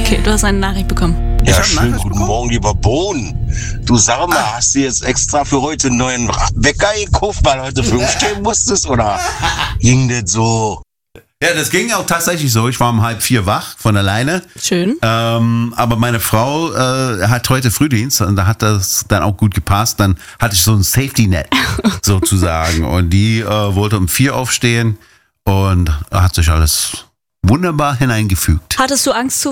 Okay, du hast eine Nachricht bekommen. Ja, schönen guten Morgen, lieber Bohn. Du sag mal, hast du jetzt extra für heute einen neuen Wecker gekauft, weil heute 5 stehen musstest, oder ging das so? Ja, das ging auch tatsächlich so. Ich war um 3:30 wach von alleine. Schön. Aber meine Frau hat heute Frühdienst und da hat das dann auch gut gepasst. Dann hatte ich so ein Safety-Net sozusagen. Und die wollte um 4 aufstehen und hat sich alles wunderbar hineingefügt. Hattest du Angst